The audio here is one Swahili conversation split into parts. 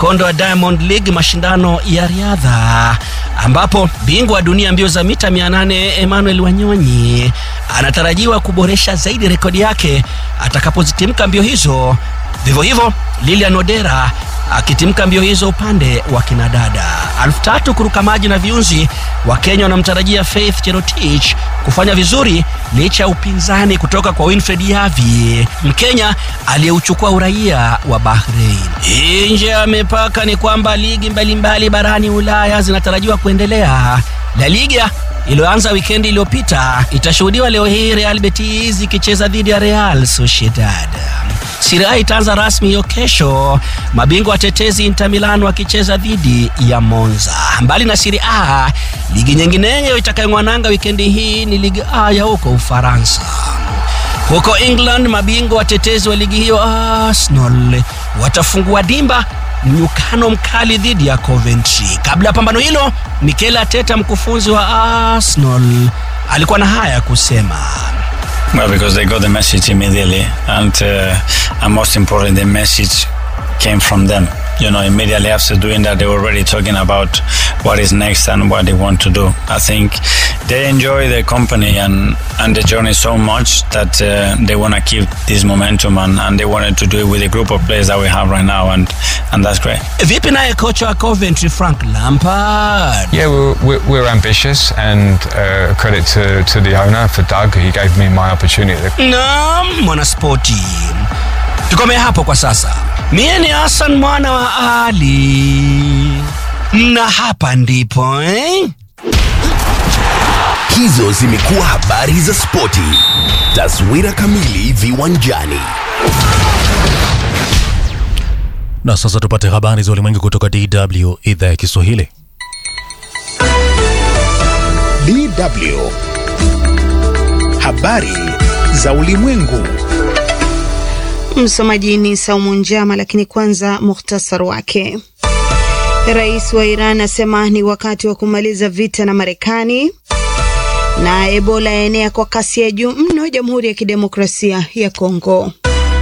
mkondo wa Diamond League, mashindano ya riadha, ambapo bingwa wa dunia mbio za mita 800 Emmanuel Wanyonyi anatarajiwa kuboresha zaidi rekodi yake atakapozitimka mbio hizo. Vivyo hivyo Lilian Odera akitimka mbio hizo upande wa kinadada. 3000 kuruka maji na viunzi, wa Kenya wanamtarajia Faith Cherotich kufanya vizuri licha ya upinzani kutoka kwa Winfred Yavi, Mkenya aliyeuchukua uraia wa Bahrain. Nje ya mipaka ni kwamba ligi mbalimbali barani Ulaya zinatarajiwa kuendelea. La Liga iliyoanza wikendi iliyopita itashuhudiwa leo hii, Real Betis ikicheza dhidi ya Real Sociedad. Serie A itaanza rasmi hiyo kesho, mabingwa watetezi Inter Milan wakicheza dhidi ya Monza. Mbali na Serie A, ligi nyingineyo itakayongwananga wikendi hii ni Ligue A ya huko Ufaransa. Huko England, mabingwa watetezi wa ligi hiyo Arsenal watafungua dimba mnyukano mkali dhidi ya Coventry. Kabla ya pambano hilo, Mikel Arteta, mkufunzi wa Arsenal, alikuwa na haya kusema. Well, because they got the message immediately, and most important, the message came from them. You know, immediately after doing that, they were already talking about what is next and what they want to do. I think they enjoy the company and the journey so much that they want to keep this momentum and they wanted to do it with a group of players that we have right now, and that's great. Vipi naye kocha wa Coventry Frank Lampard? Yeah, we're ambitious, and credit to the owner, for Doug. He gave me my opportunity. Naam, mwanaspoti. Tukome hapo kwa sasa. Mie ni Hassan mwana wa Ali, na hapa ndipo Hizo zimekuwa habari za spoti. Taswira kamili viwanjani. Na sasa tupate habari za ulimwengu kutoka DW idhaa ya Kiswahili. DW habari za ulimwengu. Msomaji ni Saumu Njama, lakini kwanza mukhtasari wake. Rais wa Iran asema ni wakati wa kumaliza vita na Marekani. Na Ebola yaenea kwa kasi ya juu mno Jamhuri ya Kidemokrasia ya Kongo.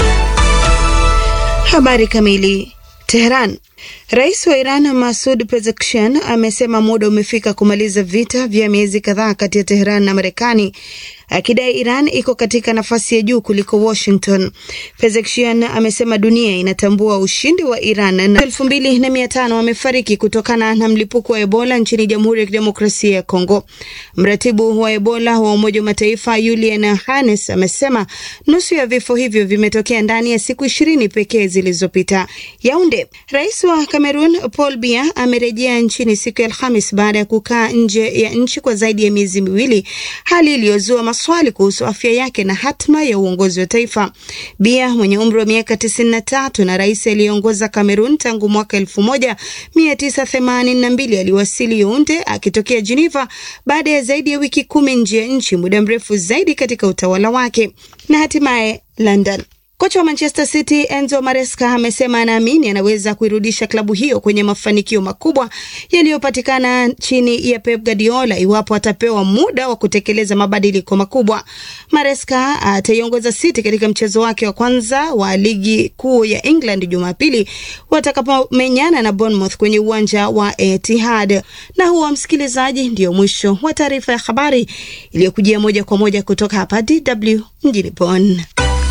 Habari kamili. Tehran. Rais wa Iran Masoud Pezeshkian amesema muda umefika kumaliza vita vya miezi kadhaa kati ya Tehran na Marekani, akidai Iran iko katika nafasi ya juu kuliko Washington. Pezeshkian amesema dunia inatambua ushindi wa Iran na 2500 wamefariki kutokana na mlipuko wa Ebola nchini Jamhuri ya Kidemokrasia ya Kongo. Mratibu wa Ebola wa Umoja wa Mataifa Julian Hannes amesema nusu ya vifo hivyo vimetokea ndani ya siku 20 pekee zilizopita. Yaounde. Rais wa Cameroon Paul Biya amerejea nchini siku ya Alhamis baada ya kukaa nje ya nchi kwa zaidi ya miezi miwili, hali iliyozua maswali kuhusu afya yake na hatma ya uongozi wa taifa. Biya mwenye umri wa miaka 93 na rais aliyeongoza Cameroon tangu mwaka 1982 aliwasili Yaounde akitokea Geneva baada ya zaidi ya wiki 10 nje ya nchi, muda mrefu zaidi katika utawala wake. Na hatimaye London. Kocha wa Manchester City Enzo Maresca amesema anaamini anaweza kuirudisha klabu hiyo kwenye mafanikio makubwa yaliyopatikana chini ya Pep Guardiola iwapo atapewa muda wa kutekeleza mabadiliko makubwa. Maresca ataiongoza City katika mchezo wake wa kwanza wa ligi kuu ya England Jumapili watakapomenyana na Bournemouth kwenye uwanja wa Etihad. Na huwa msikilizaji, ndio mwisho wa taarifa ya habari iliyokujia moja kwa moja kutoka hapa DW mjini Bonn.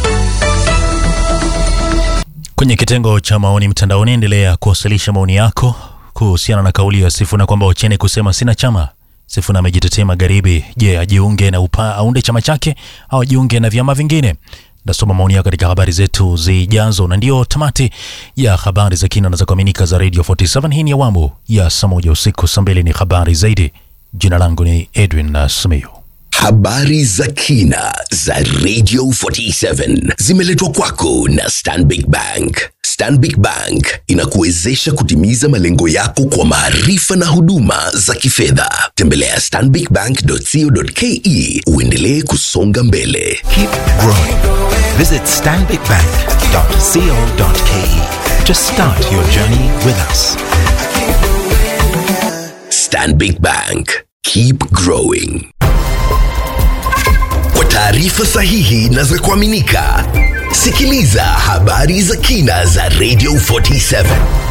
Kwenye kitengo cha maoni mtandaoni, endelea kuwasilisha maoni yako kuhusiana na kauli ya Sifuna kwamba Ochieng kusema sina chama. Sifuna amejitetea magharibi. Je, ajiunge na aunde chama chake au ajiunge na vyama vingine? Nasoma maoni yako katika habari zetu zijazo, na ndio tamati ya habari za kina na za kuaminika za Radio 47. Hii ni awamu ya saa 1 usiku, saa 2 ni habari zaidi. Jina langu ni Edwin Simiyu. Habari za kina za Radio 47 zimeletwa kwako na Stanbic Bank. Stanbic Bank inakuwezesha kutimiza malengo yako kwa maarifa na huduma za kifedha. Tembelea stanbicbank.co.ke uendelee kusonga mbele. Keep growing. Visit stanbicbank.co.ke to start your journey with us. Stanbic Bank. Keep growing. Kwa taarifa sahihi na za kuaminika, sikiliza habari za kina za Radio 47.